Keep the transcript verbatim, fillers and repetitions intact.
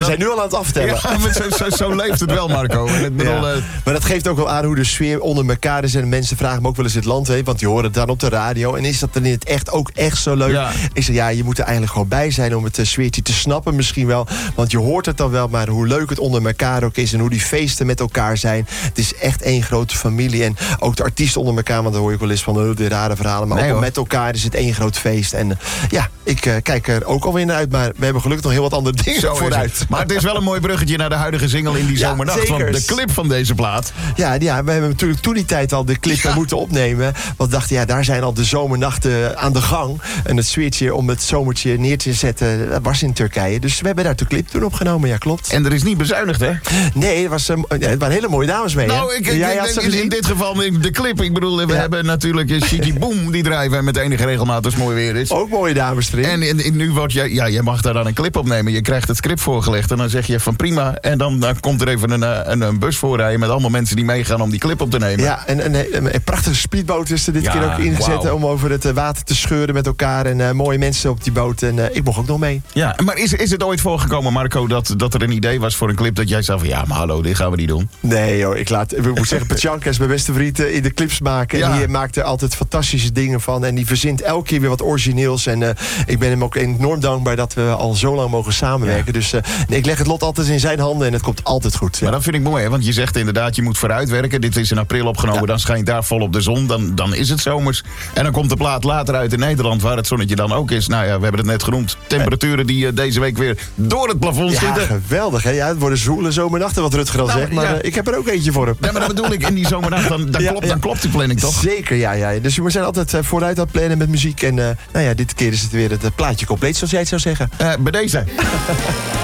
zijn nu al aan het aftellen. Ja, maar zo, zo, zo leeft het wel, Marco. Ik bedoel, Ja. uh, Maar dat geeft ook wel aan hoe de sfeer onder elkaar is. En mensen vragen me ook wel eens het land heen, want die horen het dan op de radio. En is dat dan in het echt ook echt zo leuk? Ja. Ik zeg, ja, je moet er eigenlijk gewoon bij zijn om het uh, sfeertje te snappen misschien wel. Want je hoort het dan wel, maar hoe leuk het onder elkaar ook is. En hoe die feesten met elkaar zijn. Het is echt één grote familie. En ook de artiesten onder elkaar, want daar hoor je wel eens van uh, de rare verhalen. Maar Nee, ook hoor. met elkaar is het één groot feest. En uh, ja, ik uh, kijk er ook alweer naar uit. Maar we hebben gelukkig nog heel wat andere dingen zo is vooruit. het. Maar het is wel een mooi bruggetje naar de huidige single in die Ja, zomernacht. zeker. Want de clip van deze plaat. Ja, ja, we hebben natuurlijk toen die tijd al de clip Ja. moeten opnemen. Want we dachten, ja, daar zijn al de zomernachten aan de gang. En het sfeertje om het zomertje neer te zetten, dat was in Turkije. Dus we hebben daar de clip toen opgenomen, ja, klopt. En er is niet bezuinigd, hè? Nee, het, was, um, ja, het waren hele mooie dames mee, hè? Nou, ik, ik, Jij ik had ze denk in, gezien? in dit geval de clip. Ik bedoel, we Ja. hebben natuurlijk uh, Shiki Boom, die drijven met enige regelmaat als het mooi weer is. Ook mooie dames erin. En, en, en nu wordt jij, ja, jij mag daar dan een clip opnemen. Je krijgt het script voorgelegd en dan zeg je van prima. En dan, dan komt er even een, een, een bus voorrijden met allemaal mensen die meegaan om die clip op te nemen. Ja, en een, een, een prachtige speedboot is er dit Ja, keer ook ingezet wauw. om over het uh, water te scheuren met elkaar. En uh, mooie mensen op die boot. En uh, ik mocht ook nog mee. Ja, maar is, is het ooit voorgekomen, Marco, dat, dat er een idee was voor een clip dat jij zei van ja, maar hallo, dit gaan we niet doen? Nee hoor, ik laat, ik moet zeggen, Petjanka is mijn beste vriend uh, in de clips maken. Ja. En die maakt er altijd fantastische dingen van. En die verzint elke keer weer wat origineels. En uh, ik ben hem ook enorm dankbaar dat we al zo lang mogen samenwerken. Ja. Dus uh, nee, ik leg het lot altijd in zijn handen en het komt altijd goed. Ja. Maar dat vind ik mooi, hè? Want je zegt inderdaad, je moet vooruitwerken. Dit is in april opgenomen, Ja. dan schijnt daar volop de zon. Dan, dan is het zomers. En dan komt de plaat later uit in Nederland, waar het zonnetje dan ook is. Nou ja, we hebben het net genoemd. Temperaturen die uh, deze week weer door het plafond Ja, schieten. geweldig. Hè? Ja, het worden zwoele zomernachten, wat Rutger al Nou, zegt. Maar ja. uh, ik heb er ook eentje voor hem. Ja, maar dat bedoel ik, in die zomernacht, dan, dan, Ja, klopt, ja. dan klopt die planning toch? Zeker, ja, ja. Dus we zijn altijd uh, vooruit aan het plannen met muziek. En uh, nou ja, dit keer is het weer het uh, plaatje compleet, zoals jij het zou zeggen. Uh, bij deze.